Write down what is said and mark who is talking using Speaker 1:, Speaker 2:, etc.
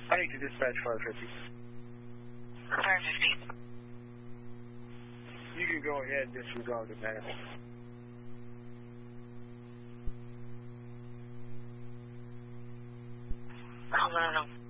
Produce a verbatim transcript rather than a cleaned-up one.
Speaker 1: I need to dispatch five fifty.
Speaker 2: five fifty.
Speaker 1: You can go ahead and disregard the mask.
Speaker 2: Hold on.